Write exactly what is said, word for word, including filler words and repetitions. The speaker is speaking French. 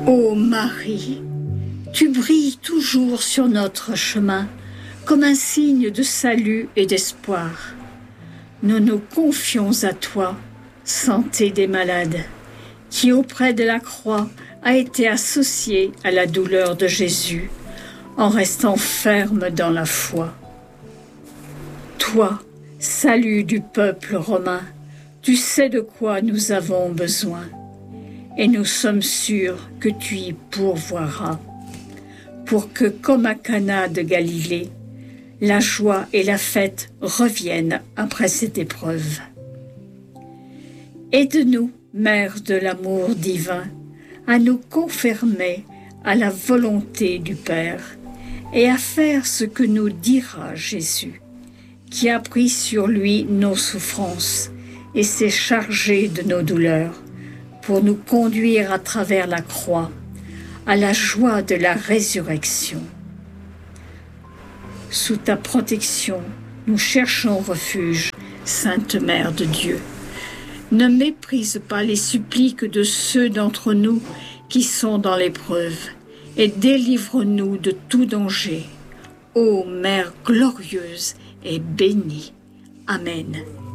Ô Marie, tu brilles toujours sur notre chemin comme un signe de salut et d'espoir. Nous nous confions à toi, santé des malades, qui auprès de la croix a été associée à la douleur de Jésus, en restant ferme dans la foi. Toi, salut du peuple romain, tu sais de quoi nous avons besoin, et nous sommes sûrs que tu y pourvoiras, pour que, comme à Cana de Galilée, la joie et la fête reviennent après cette épreuve. Aide-nous, Mère de l'amour divin, à nous conformer à la volonté du Père et à faire ce que nous dira Jésus, qui a pris sur lui nos souffrances et s'est chargé de nos douleurs, pour nous conduire à travers la croix à la joie de la résurrection. Sous ta protection, nous cherchons refuge, Sainte Mère de Dieu. Ne méprise pas les suppliques de ceux d'entre nous qui sont dans l'épreuve, et délivre-nous de tout danger. Ô Mère glorieuse et bénie. Amen.